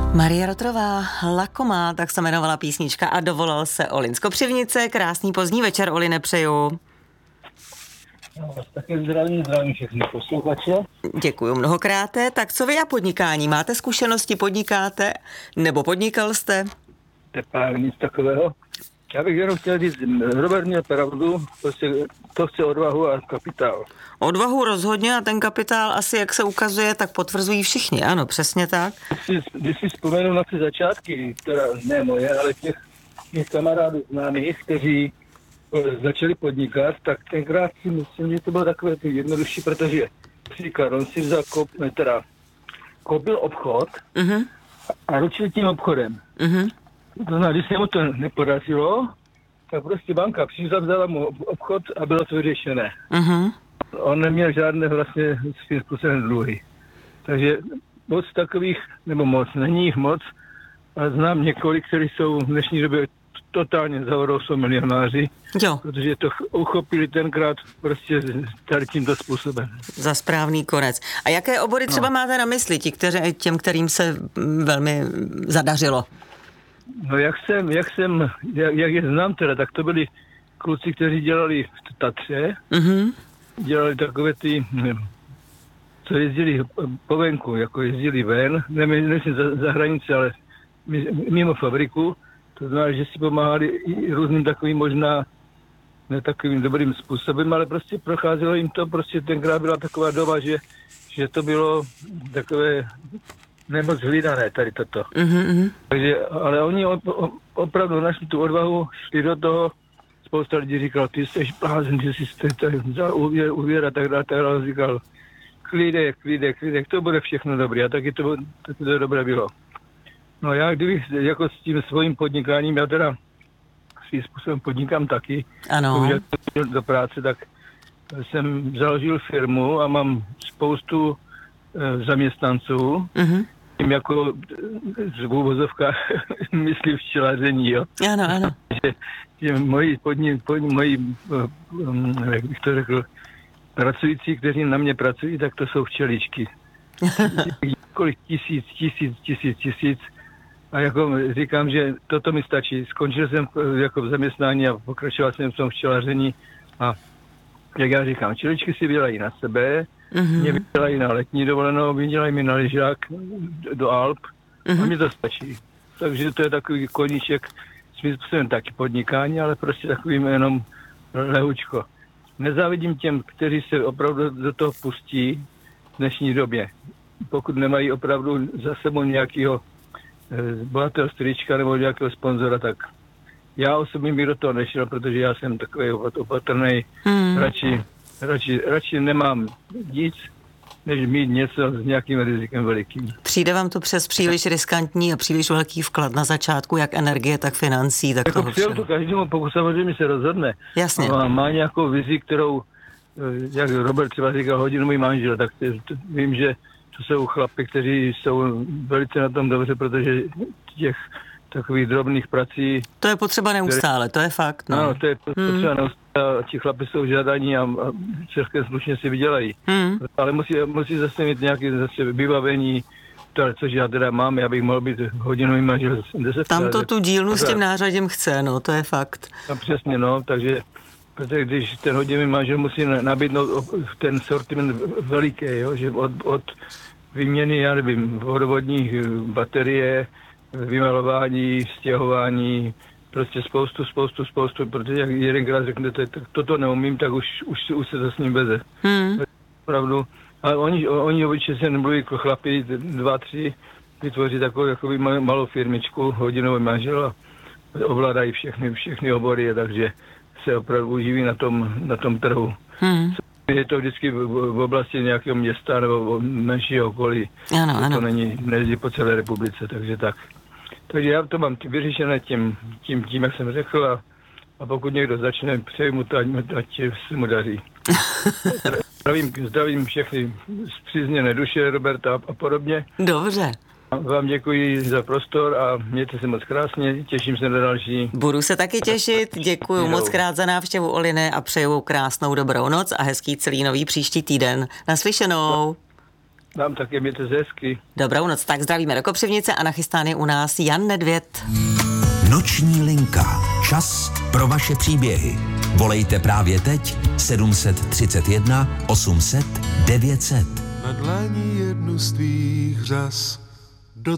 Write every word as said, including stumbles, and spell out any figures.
Maria Rotrová, Lakomá, tak se jmenovala písnička a dovolal se Olin z Kopřivnice. Krásný pozdní večer, Oline, přeju. No, také zdravím, zdravím všechny posluchače. Děkuju mnohokrát. Tak co vy a podnikání? Máte zkušenosti, podnikáte? Nebo podnikal jste? Tepá, nic takového. Já bych jenom chtěl říct, Robert měl pravdu, prostě to chce odvahu a kapitál. Odvahu rozhodně a ten kapitál asi, jak se ukazuje, tak potvrzují všichni, ano, přesně tak. Když si, když si vzpomenu na ty začátky, teda ne moje, ale těch, těch kamarádů známých, kteří začali podnikat, tak tenkrát si myslím, že to bylo takové jednodušší, protože příklad, on si vzal, kop, teda, koupil obchod uh-huh. a ručil tím obchodem. Uh-huh. To znamená, když se mu to nepodařilo, tak prostě banka přišla, vzala mu obchod a bylo to vyřešené. Uh-huh. On neměl žádné vlastně svým způsobem dluhy. Takže moc takových, nebo moc, není jich moc, ale znám několik, kteří jsou v dnešní době totálně zavodou, jsou milionáři, jo. Protože to uchopili tenkrát prostě tady tímto způsobem. Za správný konec. A jaké obory třeba no. máte na mysli, ti, kteři, těm, kterým se velmi zadařilo? No jak jsem, jak jsem, jak, jak je znám teda, tak to byli kluci, kteří dělali v Tatře, mm-hmm. dělali takové ty, nevím, co jezdili po venku, jako jezdili ven, nevím za, za hranice, ale mimo fabriku. To znamená, že si pomáhali i různým takovým možná ne takovým dobrým způsobem, ale prostě procházelo jim to, prostě tenkrát byla taková doba, že, že to bylo takové nemoc hlídané tady toto. Mm-hmm. Takže, ale oni opravdu našli tu odvahu, šli do toho, spousta lidí říkal, ty jsi blázen, že jsi tady vzal úvěr, úvěr a tak dále, tak dále, říkal, klidek, klidek, klidek, to bude všechno dobré a taky to, taky to dobré bylo. No já kdybych jako s tím svým podnikáním, já teda svým způsobem podnikám taky, ano. do práce, tak jsem založil firmu a mám spoustu e, zaměstnanců, uh-huh. tím jako z úvozovka myslím včelaření, jo. Ano, ano. Že, že moji, podni, pod, moji um, jak bych to řekl, pracující, kteří na mě pracují, tak to jsou včeličky. Kolik tisíc, tisíc, tisíc, tisíc. A jako říkám, že toto mi stačí. Skončil jsem jako v zaměstnání a pokračoval jsem v tom včelaření. A jak já říkám, včeličky si vydělají na sebe, mm-hmm. mě vydělají na letní dovolenou, vydělají mi na lyžák do Alp mm-hmm. a mi to stačí. Takže to je takový koníček, svým způsobem taky podnikání, ale prostě takovým jenom lehučko. Nezávidím těm, kteří se opravdu do toho pustí v dnešní době. Pokud nemají opravdu za sebou nějakého bohatého strička nebo nějakého sponzora, tak já osobně bych do toho nešel, protože já jsem takový opatrnej, hmm. radši, radši, radši nemám nic, než mít něco s nějakým rizikem velikým. Přijde vám to přes příliš riskantní a příliš velký vklad na začátku, jak energie, tak financí, tak jako toho všeho. To každému, pokud samozřejmě se rozhodne. Jasně. A má nějakou vizi, kterou, jak Robert třeba říkal, hodinu můj manžel, tak vím, že to jsou chlapy, kteří jsou velice na tom dobře, protože těch takových drobných prací... To je potřeba neustále, které, to je fakt. No, no to je potřeba hmm. neustále. Ti chlapy jsou žádaní a, a celkem slušně si vydělají. Hmm. Ale musí, musí zase mít nějaké zase vybavení, to, což já teda mám, já bych mohl být hodinový manžel. Tam to tu dílnu s tím nářadím chce, no, to je fakt. No, přesně, no, takže... Protože když ten hodinový manžel musí nabídnout ten sortiment veliký, jo, že od, od výměny, já nevím, vodovodních baterie, vymalování, stěhování, prostě spoustu, spoustu, spoustu, protože jak jedenkrát řeknete, tak toto neumím, tak už, už, už se to s ním veze. Hmm. Pravdu. Ale oni, oni obyčejně se nemluví jako chlapi, dva, tři, vytvoří takovou jakoby malou firmičku, hodinový manžel a ovládají všechny, všechny obory, takže se opravdu živí na tom, na tom trhu. Hmm. Je to vždycky v, v oblasti nějakého města nebo menšího okolí. Ano, ano. To není, nejezdí po celé republice, takže tak. Takže já to mám vyřešené tím, tím, tím jak jsem řekl a, a pokud někdo začne, přeji mu to, ať, ať se mu daří. zdravím, zdravím všechny zpřízněné duše, Roberta a podobně. Dobře. Vám děkuji za prostor a mějte se moc krásně, těším se na další. Budu se taky těšit, děkuji moc krát za návštěvu Oliny a přeju krásnou dobrou noc a hezký celý nový příští týden. Naslyšenou. Vám také mějte se hezky. Dobrou noc, tak zdravíme do Kopřivnice a nachystán je u nás Jan Nedvěd. Noční linka. Čas pro vaše příběhy. Volejte právě teď sedm set třicet jedna osm set devět set. Na dlaní jednu z tvých řas